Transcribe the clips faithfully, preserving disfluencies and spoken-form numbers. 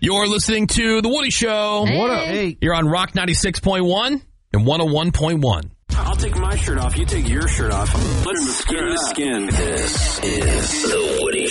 You're listening to The Woody Show. Hey. What up? Hey. You're on Rock ninety-six point one and one oh one point one. I'll take my shirt off. You take your shirt off. Put him skin to skin. This is The Woody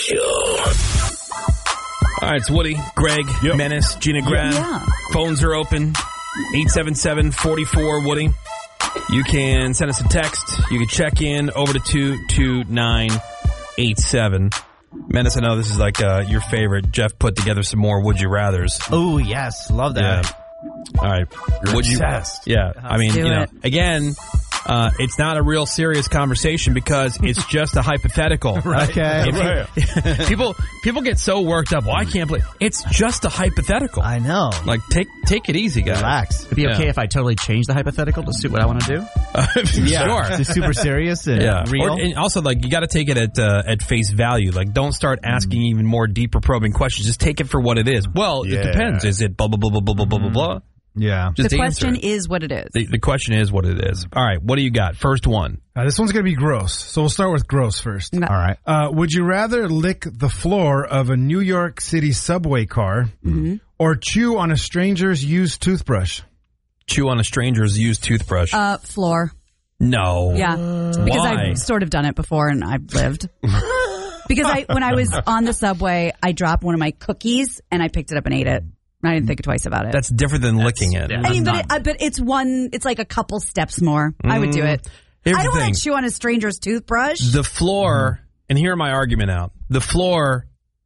Show. All right, it's Woody, Greg, yep. Menace, Gina Grab. Yeah. Phones are open. eight seven seven, four four, Woody. You can send us a text. You can check in over to two two nine eight seven. Menace, I know this is like uh, your favorite. Jeff put together some more Would You Rathers. Oh, yes. Love that. Yeah. All right. You're Would obsessed. You? Yeah. Let's I mean, do you know, it. again, uh, it's not a real serious conversation because it's just a hypothetical. Right. Okay. If you- people people get so worked up. Well, I can't believe it's just a hypothetical. I know. Like, take take it easy, guys. Relax. It'd be okay Yeah. if I totally change the hypothetical to suit what I want to do? Uh, Yeah. Sure. Just super serious and Yeah. real. Or, and also, like, you got to take it at uh, at face value. Like, don't start asking even more deeper probing questions. Just take it for what it is. Well, Yeah. it depends. Is it blah, blah, blah, blah, blah, blah, blah, blah, blah? yeah. Just The answer question it. is what it is. The, the question is what it is. All right. What do you got? First one. Uh, this one's going to be gross, so we'll start with gross first. No. All right. Uh, would you rather lick the floor of a New York City subway car Mm-hmm. or chew on a stranger's used toothbrush? Chew on a stranger's used toothbrush. Uh, floor. no. Yeah. Because Why? I've sort of done it before and I've lived. Because I, when I was on the subway, I dropped one of my cookies and I picked it up and ate it. I didn't think twice about it. That's different than licking it. yeah. I mean, but, not- it, uh, but it's one, it's like a couple steps more. I would do it. Here's I the don't want thing. to chew on a stranger's toothbrush. The floor, and hear my argument out. The floor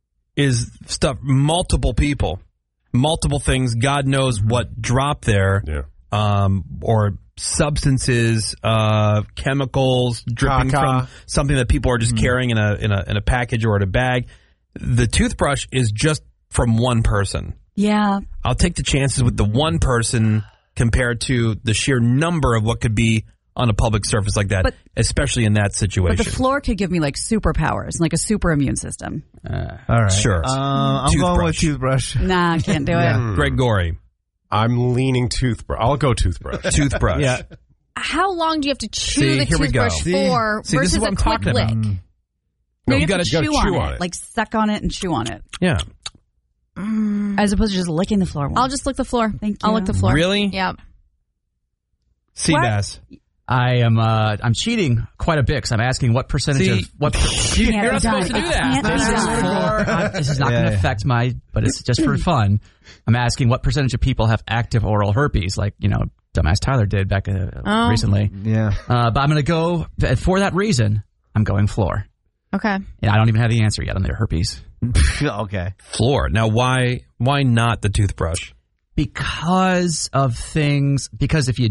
is stuff, multiple people, multiple things. God knows what drop there, Yeah. um, or substances, uh, chemicals dripping Caca. from something that people are just carrying in a in a in a package or in a bag. The toothbrush is just from one person. Yeah. I'll take the chances with the one person compared to the sheer number of what could be on a public surface like that, But- especially in that situation. But the floor could give me like superpowers, like a super immune system. Uh, All right. Sure. Uh, I'm going with Toothbrush. toothbrush. Nah, I can't do it. Greg Gorey, I'm leaning toothbrush. I'll go toothbrush. toothbrush. Yeah. How long do you have to chew See, the here we go. toothbrush See? for See, this versus is what a I'm quick talking lick? about. No, No, you, you have gotta- to you chew, gotta on, chew it. on it. Like suck on it and chew on it. Yeah. As opposed to just licking the floor. I'll just lick the floor. Thank I'll you. lick the floor. Really? Yeah. Seabass. I am. Uh, I'm cheating quite a bit because I'm asking what percentage See, of what. You, Can't you're be not done. supposed to do It that. can't be This is done. for- I'm- this is not Yeah, going to yeah. affect my, but it's just for fun. I'm asking what percentage of people have active oral herpes, like you know, dumbass Tyler did back uh, Oh. recently. Yeah. Uh, but I'm going to go for that reason. I'm going floor. Okay. And I don't even have the answer yet on their herpes Okay. Floor. Now, why why not the toothbrush? because of things. Because if you